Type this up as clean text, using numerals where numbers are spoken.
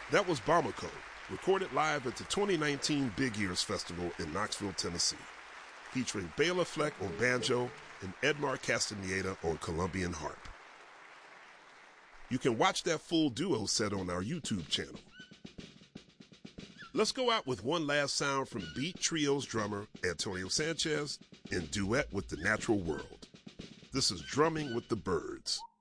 That was Bamako, recorded live at the 2019 Big Ears Festival in Knoxville, Tennessee, featuring Bela Fleck on banjo and Edmar Castaneda on Colombian harp. You can watch that full duo set on our YouTube channel. Let's go out with one last sound from Beat Trio's drummer Antonio Sanchez in duet with the Natural World. This is Drumming with the Birds.